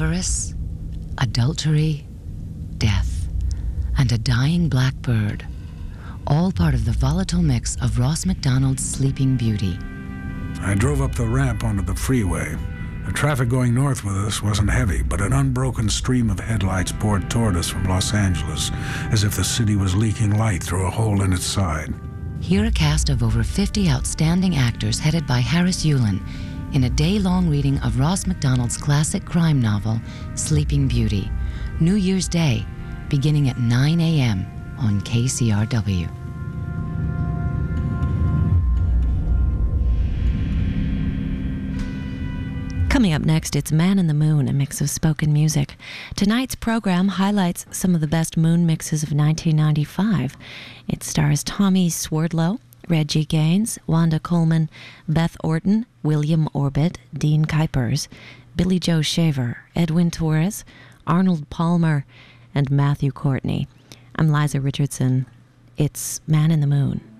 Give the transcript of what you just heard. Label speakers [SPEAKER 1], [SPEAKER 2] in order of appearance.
[SPEAKER 1] avarice, adultery, death, and a dying black bird, all part of the volatile mix of Ross MacDonald's Sleeping Beauty.
[SPEAKER 2] I drove up the ramp onto the freeway. The traffic going north with us wasn't heavy, but an unbroken stream of headlights poured toward us from Los Angeles, as if the city was leaking light through a hole in its side.
[SPEAKER 1] Hear a cast of over 50 outstanding actors headed by Harris Yulin in a day-long reading of Ross MacDonald's classic crime novel, Sleeping Beauty, New Year's Day, beginning at 9 a.m. on KCRW.
[SPEAKER 3] Coming up next, it's Man in the Moon, a mix of spoken music. Tonight's program highlights some of the best moon mixes of 1995. It stars Tommy Swerdlow, Reggie Gaines, Wanda Coleman, Beth Orton, William Orbit, Dean Kuipers, Billy Joe Shaver, Edwin Torres, Arnold Palmer, and Matthew Courtney. I'm Liza Richardson. It's Man in the Moon.